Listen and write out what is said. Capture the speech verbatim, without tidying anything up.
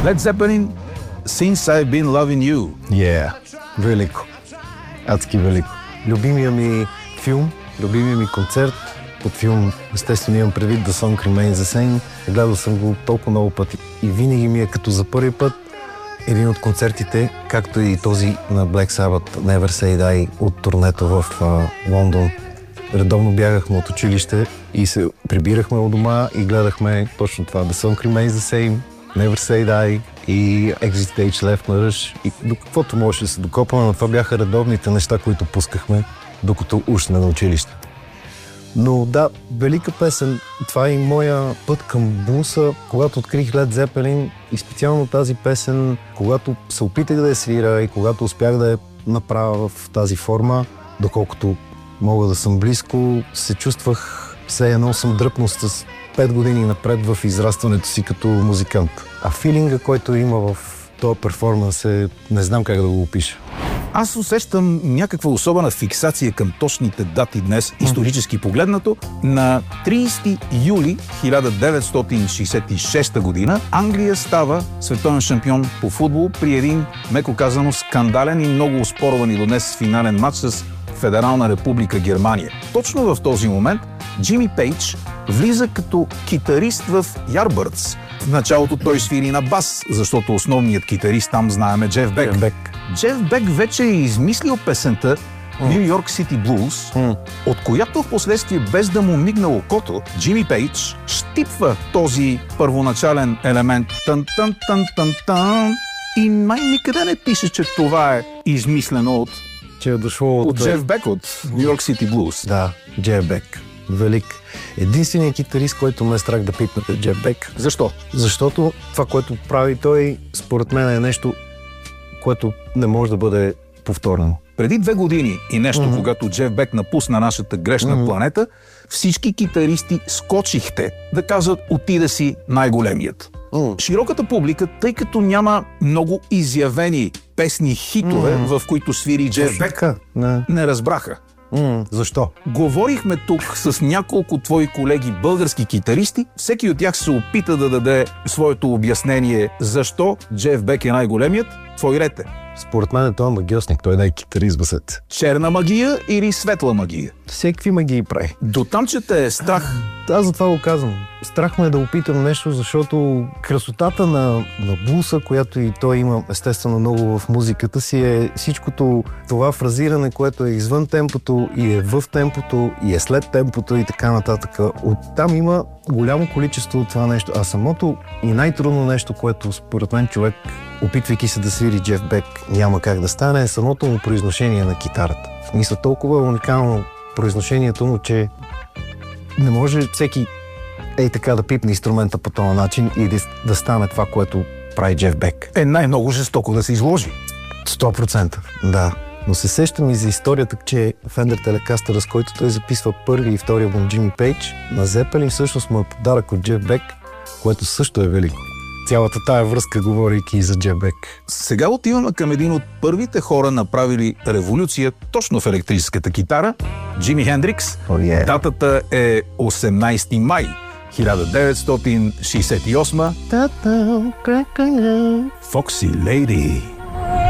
Led Zeppelin, Since I've Been Loving You. Yeah, велико. Адски велико. Любимия ми филм, любимия ми концерт от филм, естествено имам предвид The Song Remains the Same. Гледал съм го толкова много пъти и винаги ми е като за първи път един от концертите, както и този на Black Sabbath, Never Say Die от турнето в а, Лондон. Редовно бягахме от училище и се прибирахме от дома и гледахме точно това. The Song Remains the Same, Never Say Die и Exit Stage Left на Rush. И до каквото можеше да се докопаме, но това бяха редовните неща, които пускахме, докато уж сме на училище. Но да, велика песен. Това е и моя път към блуса, когато открих Led Zeppelin и специално тази песен, когато се опитах да я свира и когато успях да я направя в тази форма, доколкото мога да съм близко, се чувствах все едно съм дръпнал с пет години напред в израстването си като музикант. А филинга, който има в този перформанс е, не знам как да го опиша. Аз усещам някаква особена фиксация към точните дати днес, исторически погледнато. На трийсети юли хиляда деветстотин шейсет и шеста година Англия става световен шампион по футбол при един, меко казано, скандален и много оспорван и до днес финален матч с Федерална република Германия. Точно в този момент Джими Пейдж влиза като китарист в Yardbirds. В началото той свири на бас, защото основният китарист там знаем е Джеф Бек. Джеф Бек. Джеф Бек вече е измислил песента New York City Blues, Mm. от която в последствие, без да му мигна окото, Джими Пейдж щипва този първоначален елемент тън-тън-тън-тън-тън и май никъде не пише, че това е измислено от, Че е дошло от... от Джеф Бек, от New York City Blues. Да, Джеф Бек. Велик. Единственият китарист, който ме е страх да пипне е Джеф Бек. Защо? Защото това, което прави той, според мен е нещо, което не може да бъде повторено. Преди две години и нещо, Mm-hmm. когато Джеф Бек напусна нашата грешна Mm-hmm. планета, всички китаристи скочихте да казват отида си най-големият. Mm. Широката публика, тъй като няма много изявени песни хитове, Mm. в които свири Джеф Бек, Така, не. не разбраха. М, защо? Говорихме тук с няколко твои колеги български китаристи. Всеки от тях се опита да даде своето обяснение защо Джеф Бек е най-големият. Твой ред е. Според мен е той магиосник, той не е китарист, басет. Черна магия или светла магия? Всеки магии прави. До там, че те е страх. Аз затова го казвам. Страх ме е да опитам нещо, защото красотата на, на блуса, която и той има естествено много в музиката си, е всичкото това фразиране, което е извън темпото и е в темпото и е след темпото и така нататък. Оттам има голямо количество от това нещо. А самото и най-трудно нещо, което според мен човек, опитвайки се да свири Джеф Бек, няма как да стане, е самото му произношение на китарата. Мисля, толкова е уникално произношението му, че не може всеки ей така да пипне инструмента по този начин и да, да стане това, което прави Джеф Бек. Е най-много жестоко да се изложи. сто процента, да. Но се сещам и за историята, че Fender Telecaster, с който той записва първи и втори албум Джими Пейдж, на Zeppelin всъщност му е подарък от Джеф Бек, което също е велико. Цялата тая връзка, говорейки и за Джеф Бек. Сега отиваме към един от първите хора, направили революция точно в електрическата китара – Джими Хендрикс. Oh, yeah. Датата е осемнайсети май хиляда деветстотин шейсет и осма. Foxy Lady.